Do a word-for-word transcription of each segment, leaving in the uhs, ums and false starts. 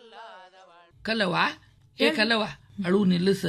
ಕಲ್ಲವ ಏ ಕಲ್ಲವ ಅಳು ನಿಲ್ಲಿಸ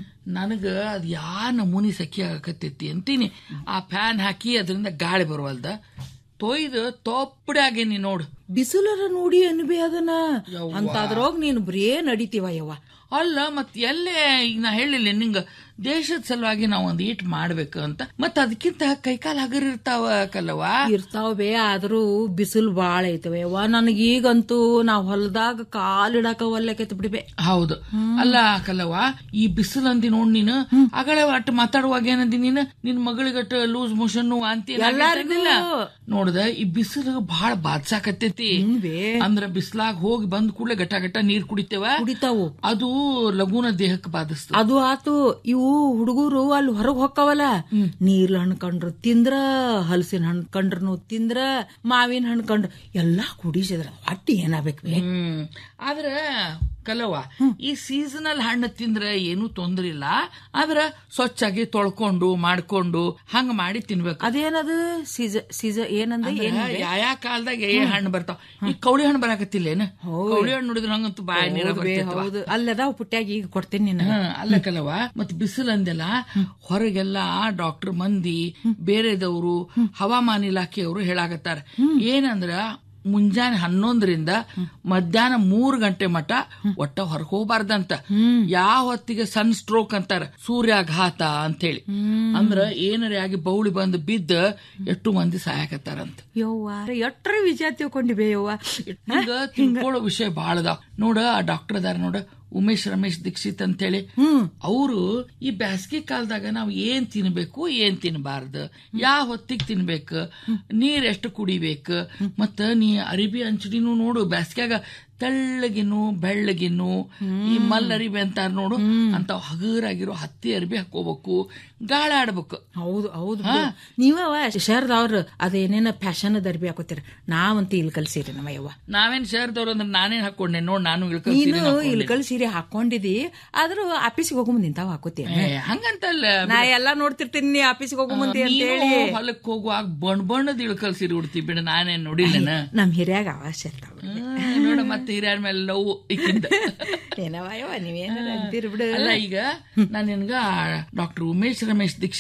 ನನಗ ಅದ್ ಯಾ ನಮೂನಿ ಸಖಿ ಆಗಕತ್ತೈತಿ ಅಂತೀನಿ. ಆ ಫ್ಯಾನ್ ಹಾಕಿ ಅದರಿಂದ ಗಾಳಿ ಬರುವಲ್ದ ತೊಯ್ದು ತೊಪ್ಪಡೆ ಆಗೇನಿ ನೋಡು. ಬಿಸಿಲರ ನೋಡಿ ಅನ್ಬಿ ಅದನ್ನ ಅಂತಾದ್ರೋಗ ನೀನ್ ಬರೇ ನಡಿತೀವ ಯವ್ವ. ಅಲ್ಲ ಮತ್ ಎಲ್ಲೇ ಈಗ ನಾ ಹೇಳಿಲ್ಲ ನಿಂಗ ದೇಶದ ಸಲುವಾಗಿ ನಾವ್ ಒಂದ್ ಈಟ್ ಮಾಡ್ಬೇಕು ಅಂತ. ಮತ್ ಅದಕ್ಕಿಂತ ಕೈಕಾಲ್ ಹಗರ್ ಇರ್ತಾವ ಕಲ್ಲವ. ಇರ್ತಾವ ಬೇ, ಆದ್ರೂ ಬಿಸಿಲು ಬಾಳ ಐತವ ಯವ್ವ. ನನಗೀಗಂತೂ ನಾವ್ ಹೊಲದಾಗ ಕಾಲಿಡಾಕ ಒಲ್ಲೆಕೈತ್ ಬಿಡ್ಬೆ. ಹೌದು ಅಲ್ಲ ಕಲ್ಲವ, ಈ ಬಿಸಿಲು ಅಂದಿ ನೋಡ್ ನೀನು ಅಗಳ ಅಟ್ ಮಾತಾಡುವಾಗ ಏನಂದಿ ನೀನ್ ನಿನ್ ಮಗಳಿಗಟ್ಟ ಲೂಸ್ ಮೋಷನ್ ವಾಂತಿ ಎಲ್ಲಾರಿಲ್ಲ ನೋಡ್ದ. ಈ ಬಿಸಿಲು ಬಹಳ ಬಾದ್ಸಾಕತ್ತೈತಿ. ಅಂದ್ರ ಬಿಸಿಲಾಗ ಹೋಗಿ ಬಂದ್ ಕೂಡಲೇ ಗಟ್ಟ ಗಟ್ಟ ನೀರ್ ಕುಡಿತೇವ, ಕುಡಿತಾವು. ಅದು ಲಘುನ ದೇಹಕ್ಕೆ ಬಾಧಿಸ್ತ. ಅದು ಆತು. ಇವು ಹುಡುಗರು ಅಲ್ಲಿ ಹೊರಗ್ ಹೊಕ್ಕವಲ್ಲ, ನೀರ್ಲ ಹಣ್ಣು ಕಂಡ್ರು ತಿಂದ್ರ, ಹಲಸಿನ ಹಣ್ಣು ಕಂಡ್ರು ತಿಂದ್ರ, ಮಾವಿನ ಹಣ್ಣು ಕಂಡ್ರು ಎಲ್ಲಾ ಕುಡಿಸಿದ್ರ ಅಟ್ಟಿ ಏನಾಗ್ಬೇಕು. ಹ್ಮ್ ಆದ್ರ ಕಲವ, ಈ ಸೀಸನಲ್ ಹಣ್ಣು ತಿಂದ್ರೆ ಏನು ತೊಂದ್ರೆ ಇಲ್ಲ. ಆದ್ರ ಸ್ವಚ್ಛಾಗಿ ತೊಳ್ಕೊಂಡು ಮಾಡ್ಕೊಂಡು ಹಂಗ ಮಾಡಿ ತಿನ್ಬೇಕು. ಅದೇನದು ಸೀಜ ಸೀಜ ಏನಂದ್ರೆ ಯಾ ಕಾಲದಾಗ ಏ ಹಣ್ಣು ಬರ್ತಾವ. ಈ ಕೌಳಿ ಹಣ್ಣು ಬರಾಕತ್ತಿಲ್ಲ ಏನ? ಕೌಳಿ ಹಣ್ಣು ನೋಡಿದ್ರೆ ನಂಗಂತೂ ಬಾಯಿ ನೀರ ಹೌದು. ಅಲ್ಲದ ಪುಟ್ಟಾಗಿ ಈಗ ಕೊಡ್ತೇನೆ ನೀನು. ಅಲ್ಲ ಕಲವ, ಮತ್ ಬಿಸಿಲು ಅಂದೆಲ್ಲ ಹೊರಗೆಲ್ಲ ಡಾಕ್ಟರ್ ಮಂದಿ ಬೇರೆದವರು ಹವಾಮಾನ ಇಲಾಖೆಯವರು ಹೇಳಾಕತ್ತಾರ ಏನಂದ್ರ ಮುಂಜಾನೆ ಹನ್ನೊಂದರಿಂದ ಮಧ್ಯಾಹ್ನ ಮೂರ್ ಗಂಟೆ ಮಟ ಒಟ್ಟ ಹೊರಗೆ ಹೋಗ್ಬಾರ್ದಂತ. ಯಾವ ಹೊತ್ತಿಗೆ ಸನ್ ಸ್ಟ್ರೋಕ್ ಅಂತಾರ, ಸೂರ್ಯಾಘಾತ ಅಂತ ಹೇಳಿ. ಅಂದ್ರ ಏನರೇ ಆಗಿ ಬೌಳಿ ಬಂದು ಬಿದ್ದ ಎಷ್ಟು ಮಂದಿ ಸಾಯಕತ್ತಾರಂತ. ಯವ್ವ ಎಟ್ರ ವಿಷಯ ತಿಳ್ಕೊಂಡಿವೆ ಯವ್ವ. ಈಗ ತಿಳ್ಕೊಳ್ಳೋ ವಿಷಯ ಬಾಳ ಅದಾವ ನೋಡ. ಆ ಡಾಕ್ಟರ್ ಅದಾರ ನೋಡ, ಉಮೇಶ್ ರಮೇಶ್ ದೀಕ್ಷಿತ್ ಅಂತ ಹೇಳಿ. ಅವರು ಈ ಬ್ಯಾಸಗಿ ಕಾಲದಾಗ ನಾವ್ ಏನ್ ತಿನ್ಬೇಕು ಏನ್ ತಿನ್ಬಾರ್ದು, ಯಾವ ಹೊತ್ತಿಗೆ ತಿನ್ಬೇಕು, ನೀರ್ ಎಷ್ಟು ಕುಡಿಬೇಕು, ಮತ್ತ ನೀ ಅರಿಬಿ ಅಂಚಡಿನೂ ನೋಡು ಬ್ಯಾಸ್ಗ್ಯಾಗ ತೆಳ್ಳಗಿನ್ನು ಬೆಳ್ಳಗಿನ್ನು ಈ ಮಲ್ ಅರಿಬಿ ಅಂತಾರ ನೋಡು, ಅಂತ ಹಗರಾಗಿರೋ ಹತ್ತಿ ಅರಿಬಿ ಹಾಕೋಬೇಕು, ಗಾಳ ಆಡ್ಬೇಕು. ಹೌದು ಹೌದು. ನೀವ ಶಹರದವ್ರ ಅದೇನೇನ ಫ್ಯಾಷನ್ ಅರ್ಬಿ ಹಾಕೋತೀರ, ನಾವಂತ ಇಲ್ಕಲ್ ಸೀರೆ ನಮ್ಮ ಯವ್ವ. ನಾವೇನ್ ಶಹರದವ್ರ ಅಂದ್ರೆ ನಾನೇನ್ ಹಾಕೊಂಡೆ ನೋಡ್, ನಾನು ಇಲ್ಕಲ್ ನೀನು ಇಲ್ಕಲ್ ಸೀರೆ ಹಾಕೊಂಡಿದಿ, ಆದ್ರೂ ಆಫೀಸಿಗೆ ಹೋಗೋ ಮುಂದೆ ಇಂತಾವ ಹಾಕೋತೀನಿ. ಹಂಗಂತಲ್ಲ, ನಾ ಎಲ್ಲಾ ನೋಡ್ತಿರ್ತೀನಿ ನೀ ಆಫೀಸಿಗೆ ಹೋಗೋ ಮುಂದೆ ಅಂತ ಹೇಳಿ. ಹೊಲಕ್ ಹೋಗುವಾಗ ಬಣ್ಣ ಬಣ್ಣದ ಇಳ್ಕಲ್ ಸೀರೆ ಉಡ್ತಿ ಬಿಡ, ನಾನೇನ್ ನೋಡಿಲ್ಲ. ನಮ್ ಹಿರಿಯಾಗ ಅವಶ್ಯ ಇರ್ತಾವ ನೋಡ, ಮತ್ತೆ ಹಿರಿಯರ ಮೇಲೆ ಲವ್ ಇಕ್ಕಿಂದ ಏನವ ಯವ್ವ ನೀವೇನ ಅಂತೀರಿ ಬಿಡು. ಅಲ್ಲ ಈಗ ನಾನು ನಿನ್ಗ ಡಾಕ್ಟರ್ ಉಮೇಶ್ ರಮೇಶ್ ದೀಕ್ಷಿತ್